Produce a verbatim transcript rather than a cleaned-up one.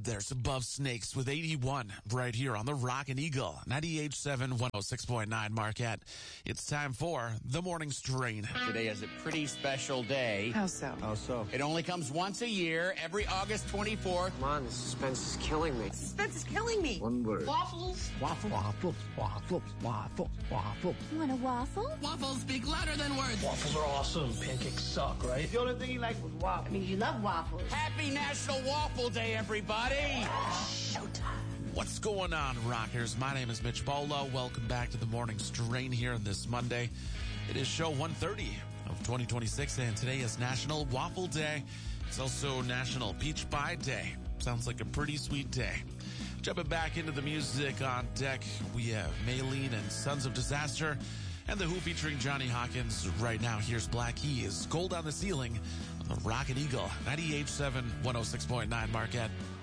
There's Above Snakes with eighty-one right here on the Rockin' Eagle, ninety-eight point seven, one oh six point nine Marquette. It's time for The Morning Strain. Today is a pretty special day. How so? How so? It only comes once a year, every August twenty-fourth. Come on, the suspense is killing me. Suspense is killing me. One word. Waffles. Waffle. Waffles. Waffles. Waffles. Waffles. You want a waffle? Waffles speak louder than words. Waffles are awesome. Pancakes suck, right? The only thing you like was waffles. I mean, you love waffles. Happy National Waffle Day, everybody! Showtime. What's going on, rockers? My name is Mitch Bolo. Welcome back to The Morning Strain here on this Monday. It is show one thirty of twenty twenty-six, and today is National Waffle Day. It's also National Peach Pie Day. Sounds like a pretty sweet day. Jumping back into the music on deck, we have Maylene and Sons of Disaster, and The Who featuring Johnny Hawkins. Right now, here's Black Keys, Gold on the Ceiling, on the Rockin' Eagle, ninety-eight point seven, one oh six point nine Marquette.